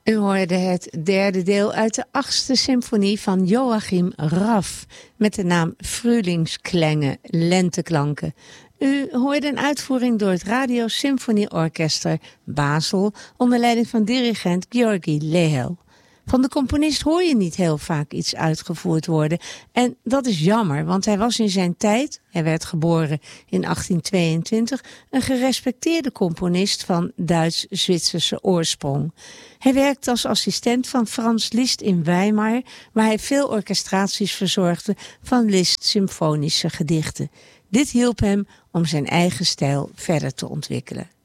U hoorde het derde deel uit de 8e symfonie van Joachim Raff met de naam Frühlingsklänge, lenteklanken. U hoorde een uitvoering door het Radio Symfonieorchester Basel onder leiding van dirigent Georgi Lehel. Van de componist hoor je niet heel vaak iets uitgevoerd worden. En dat is jammer, want hij was in zijn tijd, hij werd geboren in 1822, een gerespecteerde componist van Duits-Zwitserse oorsprong. Hij werkte als assistent van Franz Liszt in Weimar, waar hij veel orchestraties verzorgde van Liszt's symfonische gedichten. Dit hielp hem om zijn eigen stijl verder te ontwikkelen.